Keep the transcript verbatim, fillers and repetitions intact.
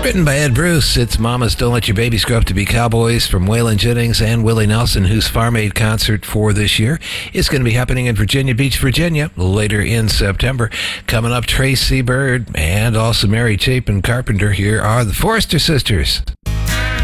Written by Ed Bruce, it's Mamas Don't Let Your Babies Grow Up to Be Cowboys from Waylon Jennings and Willie Nelson, whose Farm Aid concert for this year is going to be happening in Virginia Beach, Virginia, later in September. Coming up, Tracy Bird and also Mary Chapin Carpenter. Here are the Forrester Sisters.